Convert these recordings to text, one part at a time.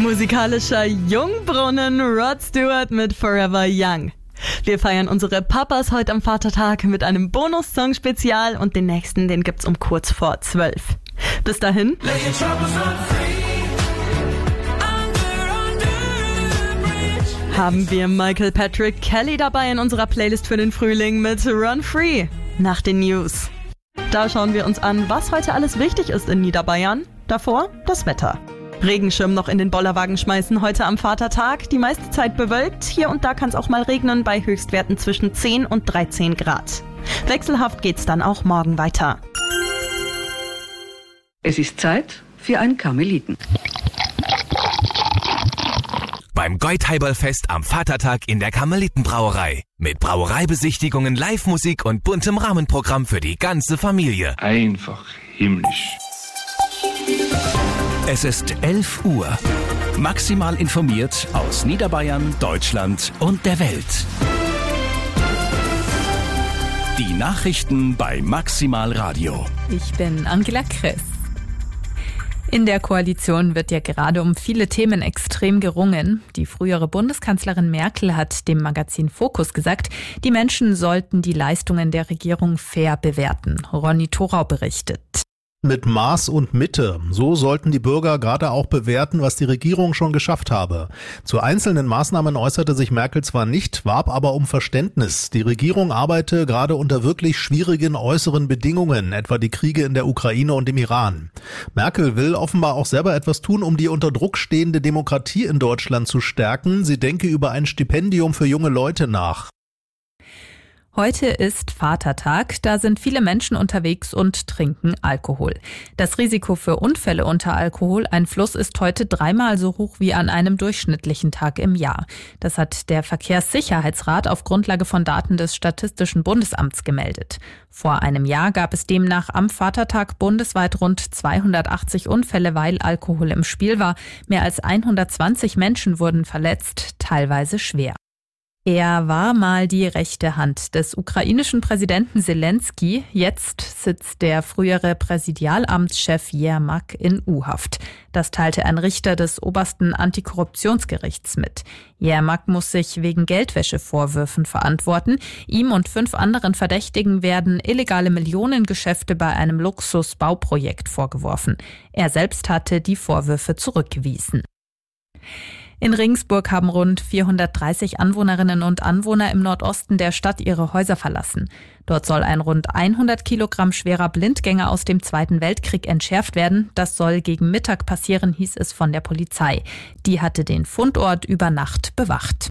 Musikalischer Jungbrunnen, Rod Stewart mit Forever Young. Wir feiern unsere Papas heute am Vatertag mit einem Bonus-Song-Spezial und den nächsten, den gibt's um kurz vor 12. Bis dahin. Haben wir Michael Patrick Kelly dabei in unserer Playlist für den Frühling mit Run Free nach den News. Da schauen wir uns an, was heute alles wichtig ist in Niederbayern. Davor das Wetter. Regenschirm noch in den Bollerwagen schmeißen heute am Vatertag. Die meiste Zeit bewölkt. Hier und da kann es auch mal regnen bei Höchstwerten zwischen 10 und 13 Grad. Wechselhaft geht's dann auch morgen weiter. Es ist Zeit für einen Karmeliten. Beim Goitheiberlfest am Vatertag in der Karmelitenbrauerei. Mit Brauereibesichtigungen, Live-Musik und buntem Rahmenprogramm für die ganze Familie. Einfach himmlisch. Es ist 11 Uhr. Maximal informiert aus Niederbayern, Deutschland und der Welt. Die Nachrichten bei Maximal Radio. Ich bin Angela Kress. In der Koalition wird ja gerade um viele Themen extrem gerungen. Die frühere Bundeskanzlerin Merkel hat dem Magazin Focus gesagt, die Menschen sollten die Leistungen der Regierung fair bewerten. Ronny Thorau berichtet. Mit Maß und Mitte. So sollten die Bürger gerade auch bewerten, was die Regierung schon geschafft habe. Zu einzelnen Maßnahmen äußerte sich Merkel zwar nicht, warb aber um Verständnis. Die Regierung arbeite gerade unter wirklich schwierigen äußeren Bedingungen, etwa die Kriege in der Ukraine und im Iran. Merkel will offenbar auch selber etwas tun, um die unter Druck stehende Demokratie in Deutschland zu stärken. Sie denke über ein Stipendium für junge Leute nach. Heute ist Vatertag, da sind viele Menschen unterwegs und trinken Alkohol. Das Risiko für Unfälle unter Alkoholeinfluss ist heute 3-mal so hoch wie an einem durchschnittlichen Tag im Jahr. Das hat der Verkehrssicherheitsrat auf Grundlage von Daten des Statistischen Bundesamts gemeldet. Vor einem Jahr gab es demnach am Vatertag bundesweit rund 280 Unfälle, weil Alkohol im Spiel war. Mehr als 120 Menschen wurden verletzt, teilweise schwer. Er war mal die rechte Hand des ukrainischen Präsidenten Zelensky. Jetzt sitzt der frühere Präsidialamtschef Jermak in U-Haft. Das teilte ein Richter des obersten Antikorruptionsgerichts mit. Jermak muss sich wegen Geldwäschevorwürfen verantworten. Ihm und 5 anderen Verdächtigen werden illegale Millionengeschäfte bei einem Luxusbauprojekt vorgeworfen. Er selbst hatte die Vorwürfe zurückgewiesen. In Regensburg haben rund 430 Anwohnerinnen und Anwohner im Nordosten der Stadt ihre Häuser verlassen. Dort soll ein rund 100 Kilogramm schwerer Blindgänger aus dem Zweiten Weltkrieg entschärft werden. Das soll gegen Mittag passieren, hieß es von der Polizei. Die hatte den Fundort über Nacht bewacht.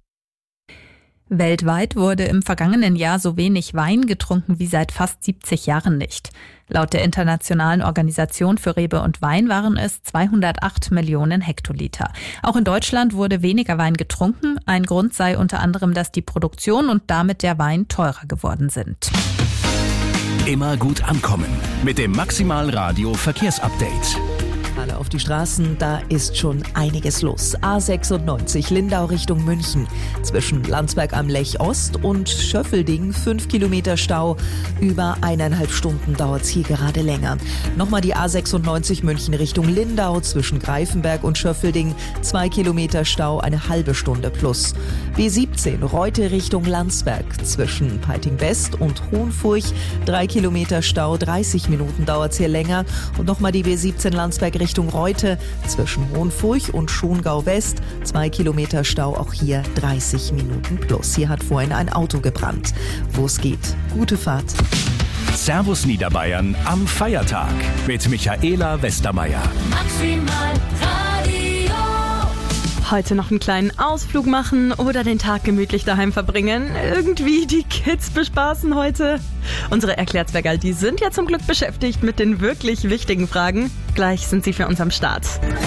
Weltweit wurde im vergangenen Jahr so wenig Wein getrunken wie seit fast 70 Jahren nicht. Laut der Internationalen Organisation für Rebe und Wein waren es 208 Millionen Hektoliter. Auch in Deutschland wurde weniger Wein getrunken. Ein Grund sei unter anderem, dass die Produktion und damit der Wein teurer geworden sind. Immer gut ankommen mit dem Maximal Radio Verkehrsupdate. Alle auf die Straßen, da ist schon einiges los. A96 Lindau Richtung München. Zwischen Landsberg am Lech Ost und Schöffelding 5 Kilometer Stau. Über 1,5 Stunden dauert es hier gerade länger. Nochmal die A96 München Richtung Lindau. Zwischen Greifenberg und Schöffelding 2 Kilometer Stau, eine halbe Stunde plus. B17 Reute Richtung Landsberg. Zwischen Peiting West und Hohenfurch 3 Kilometer Stau, 30 Minuten dauert es hier länger. Und nochmal die B17 Landsberg Richtung Reute, zwischen Hohenfurch und Schongau West, 2 Kilometer Stau, auch hier 30 Minuten plus. Hier hat vorhin ein Auto gebrannt. Wo es geht, gute Fahrt. Servus Niederbayern am Feiertag mit Michaela Westermeier. Maximal Radio. Heute noch einen kleinen Ausflug machen oder den Tag gemütlich daheim verbringen. Irgendwie die Kids bespaßen heute. Unsere Erklärzberger, die sind ja zum Glück beschäftigt mit den wirklich wichtigen Fragen. Gleich sind sie für uns am Start.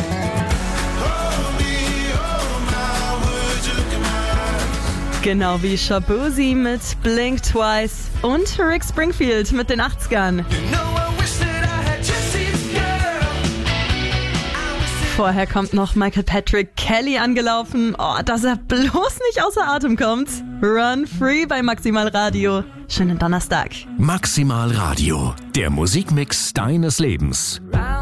Genau wie Shaboozey mit Blink Twice und Rick Springfield mit den 80ern. Vorher kommt noch Michael Patrick Kelly angelaufen. Oh, dass er bloß nicht außer Atem kommt. Run Free bei Maximal Radio. Schönen Donnerstag. Maximal Radio, der Musikmix deines Lebens.